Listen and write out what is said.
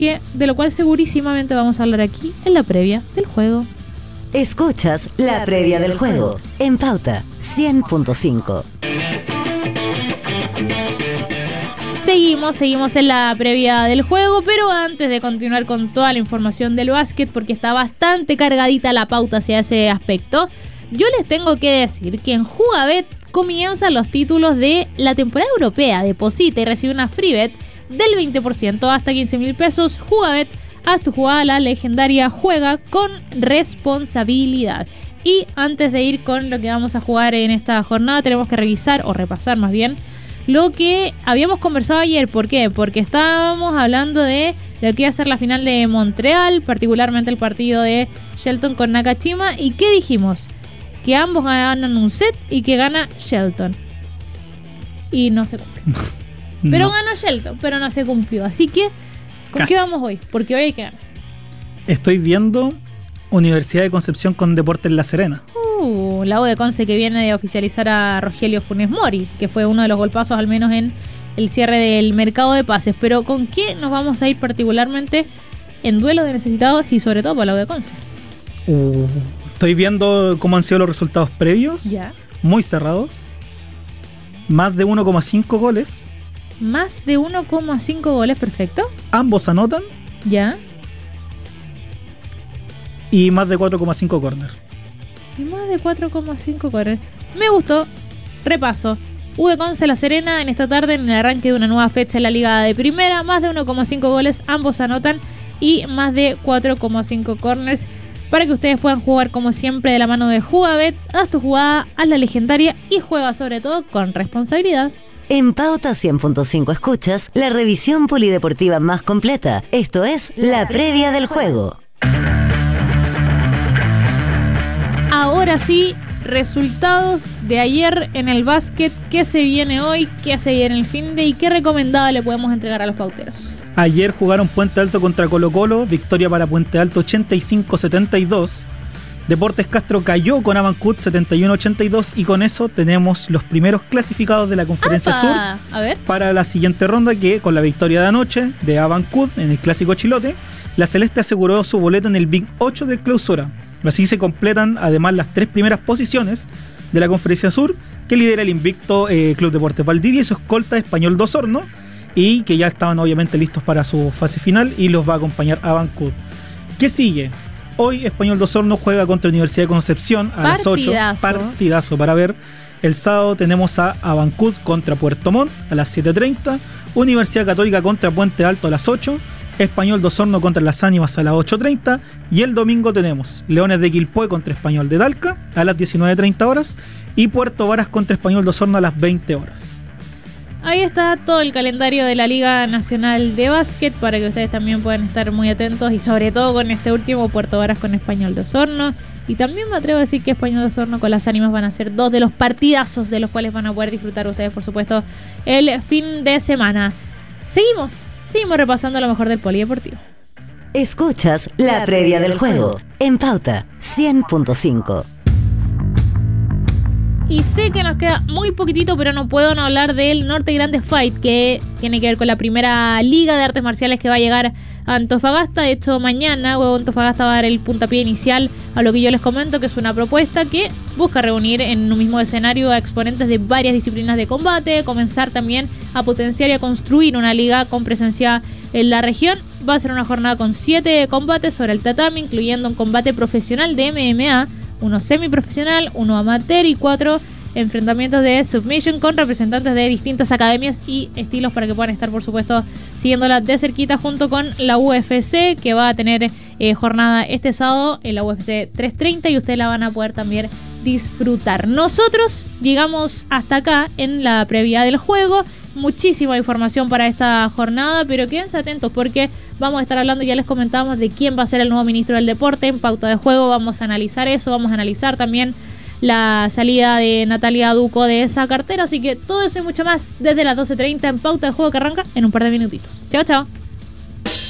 de lo cual segurísimamente vamos a hablar aquí en la previa del juego. Escuchas la previa del juego en Pauta 100.5. Seguimos en la previa del juego, pero antes de continuar con toda la información del básquet, porque está bastante cargadita la pauta hacia ese aspecto, yo les tengo que decir que en Jugabet comienzan los títulos de la temporada europea. Deposita y recibe una free bet del 20% hasta 15,000 pesos. Jugabet, haz tu jugada la legendaria, juega con responsabilidad. Y antes de ir con lo que vamos a jugar en esta jornada, tenemos que revisar, o repasar más bien, lo que habíamos conversado ayer. ¿Por qué? Porque estábamos hablando de lo que iba a ser la final de Montreal, particularmente el partido de Shelton con Nakashima. ¿Y qué dijimos? Que ambos ganan un set y que gana Shelton. Y no se cumplió. Pero No. ganó Shelton, pero no se cumplió. Así que, ¿con Casi. qué vamos hoy? Porque hoy hay que ganar. Estoy viendo Universidad de Concepción con Deportes La Serena. La U de Conce, que viene de oficializar a Rogelio Funes Mori, que fue uno de los golpazos al menos en el cierre del mercado de pases. Pero ¿con qué nos vamos a ir particularmente en duelo de necesitados y sobre todo para la U de Conce? Estoy viendo cómo han sido los resultados previos. Ya. Muy cerrados. Más de 1,5 goles. Más de 1,5 goles, perfecto. Ambos anotan. Ya. Y más de 4,5 corner. Y más de 4,5 corner. Me gustó. Repaso. U de Conce La Serena en esta tarde en el arranque de una nueva fecha en la Liga de Primera. Más de 1,5 goles, ambos anotan. Y más de 4,5 corners. Para que ustedes puedan jugar como siempre de la mano de Jugabet. Haz tu jugada, haz la legendaria y juega sobre todo con responsabilidad. En Pauta 100.5 escuchas la revisión polideportiva más completa. Esto es la previa del juego. Ahora sí, resultados de ayer en el básquet. ¿Qué se viene hoy? ¿Qué se viene el finde? ¿Y qué recomendado le podemos entregar a los pauteros? Ayer jugaron Puente Alto contra Colo Colo. Victoria para Puente Alto 85-72. Deportes Castro cayó con Avancud 71-82. Y con eso tenemos los primeros clasificados de la Conferencia Sur A ver. para la siguiente ronda, que con la victoria de anoche de Avancud en el Clásico Chilote, la Celeste aseguró su boleto en el Big 8 de clausura. Así se completan además las tres primeras posiciones de la Conferencia Sur, que lidera el invicto Club Deportes Valdivia y su escolta Español de Osorno, y que ya estaban obviamente listos para su fase final, y los va a acompañar Avancud. ¿Qué sigue? Hoy Español de Osorno juega contra Universidad de Concepción a las 8. Partidazo para ver. El sábado tenemos a Avancud contra Puerto Montt a las 7:30. Universidad Católica contra Puente Alto a las 8. Español de Osorno contra Las Ánimas a las 8:30. Y el domingo tenemos Leones de Quilpué contra Español de Talca a las 19:30 horas. Y Puerto Varas contra Español de Osorno a las 20 horas. Ahí está todo el calendario de la Liga Nacional de Básquet para que ustedes también puedan estar muy atentos, y sobre todo con este último, Puerto Varas con Español de Osorno. Y también me atrevo a decir que Español de Osorno con Las Ánimas van a ser dos de los partidazos de los cuales van a poder disfrutar ustedes, por supuesto, el fin de semana. Seguimos repasando lo mejor del polideportivo. Escuchas la previa del juego en Pauta 100.5. Y sé que nos queda muy poquitito, pero no puedo no hablar del Norte Grande Fight, que tiene que ver con la primera liga de artes marciales que va a llegar a Antofagasta. De hecho, mañana Huevo Antofagasta va a dar el puntapié inicial a lo que yo les comento, que es una propuesta que busca reunir en un mismo escenario a exponentes de varias disciplinas de combate, comenzar también a potenciar y a construir una liga con presencia en la región. Va a ser una jornada con 7 combates sobre el tatami, incluyendo un combate profesional de MMA, uno semiprofesional, uno amateur y 4 enfrentamientos de submission con representantes de distintas academias y estilos para que puedan estar, por supuesto, siguiéndola de cerquita junto con la UFC, que va a tener jornada este sábado en la UFC 330, y ustedes la van a poder también disfrutar. Nosotros llegamos hasta acá en la previa del juego. Muchísima información para esta jornada, pero quédense atentos porque vamos a estar hablando, ya les comentábamos, de quién va a ser el nuevo ministro del deporte en Pauta de Juego. Vamos a analizar eso, vamos a analizar también la salida de Natalia Duco de esa cartera, así que todo eso y mucho más desde las 12:30 en Pauta de Juego, que arranca en un par de minutitos. Chao, chao.